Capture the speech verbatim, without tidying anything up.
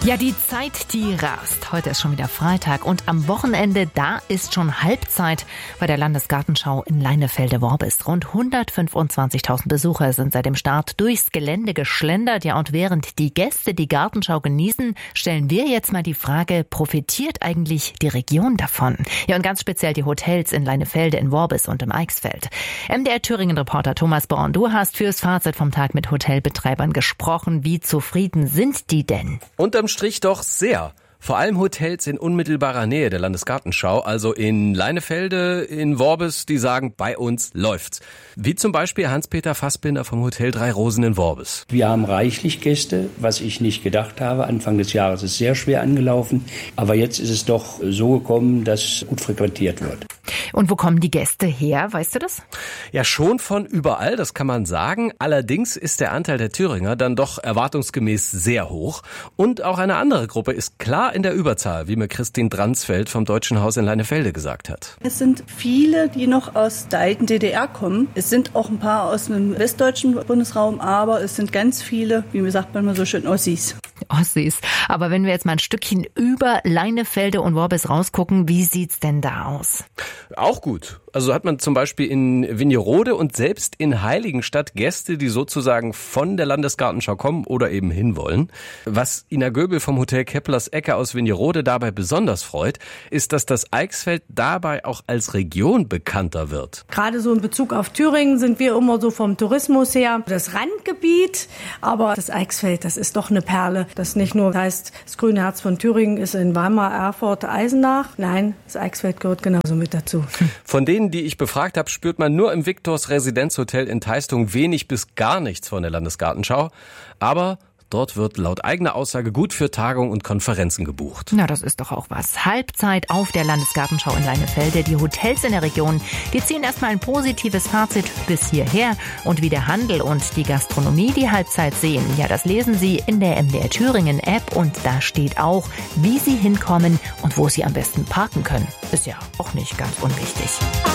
Ja, die Zeit, die rast. Heute ist schon wieder Freitag und am Wochenende, da ist schon Halbzeit bei der Landesgartenschau in Leinefelde-Worbis. Rund hundertfünfundzwanzigtausend Besucher sind seit dem Start durchs Gelände geschlendert. Ja, und während die Gäste die Gartenschau genießen, stellen wir jetzt mal die Frage, profitiert eigentlich die Region davon? Ja, und ganz speziell die Hotels in Leinefelde, in Worbis und im Eichsfeld. M D R Thüringen-Reporter Thomas Born, du hast fürs Fazit vom Tag mit Hotelbetreibern gesprochen. Wie zufrieden sind die denn? Unterm Strich doch sehr. Vor allem Hotels in unmittelbarer Nähe der Landesgartenschau, also in Leinefelde, in Worbis, die sagen, bei uns läuft's. Wie zum Beispiel Hans-Peter Fassbinder vom Hotel Drei Rosen in Worbis. Wir haben reichlich Gäste, was ich nicht gedacht habe. Anfang des Jahres ist es sehr schwer angelaufen, aber jetzt ist es doch so gekommen, dass gut frequentiert wird. Und wo kommen die Gäste her, weißt du das? Ja, schon von überall, das kann man sagen. Allerdings ist der Anteil der Thüringer dann doch erwartungsgemäß sehr hoch. Und auch eine andere Gruppe ist klar in der Überzahl, wie mir Christine Dransfeld vom Deutschen Haus in Leinefelde gesagt hat. Es sind viele, die noch aus der alten D D R kommen. Es sind auch ein paar aus dem westdeutschen Bundesraum, aber es sind ganz viele, wie sagt man mal so schön, Ossis. Ossis. Aber wenn wir jetzt mal ein Stückchen über Leinefelde und Worbis rausgucken, wie sieht's denn da aus? Auch gut. Also hat man zum Beispiel in Vinjerode und selbst in Heiligenstadt Gäste, die sozusagen von der Landesgartenschau kommen oder eben hinwollen. Was Ina Göbel vom Hotel Keplers Ecke aus Vinjerode dabei besonders freut, ist, dass das Eichsfeld dabei auch als Region bekannter wird. Gerade so in Bezug auf Thüringen sind wir immer so vom Tourismus her das Randgebiet, aber das Eichsfeld, das ist doch eine Perle. Das nicht nur heißt, das grüne Herz von Thüringen ist in Weimar, Erfurt, Eisenach. Nein, das Eichsfeld gehört genauso mit dazu. Von denen, die ich befragt habe, spürt man nur im Victors Residenzhotel in Teistung wenig bis gar nichts von der Landesgartenschau. Aber dort wird laut eigener Aussage gut für Tagungen und Konferenzen gebucht. Na, das ist doch auch was. Halbzeit auf der Landesgartenschau in Leinefelde. Die Hotels in der Region, die ziehen erstmal ein positives Fazit bis hierher. Und wie der Handel und die Gastronomie die Halbzeit sehen, ja, das lesen Sie in der M D R Thüringen App. Und da steht auch, wie Sie hinkommen und wo Sie am besten parken können. Ist ja auch nicht ganz unwichtig.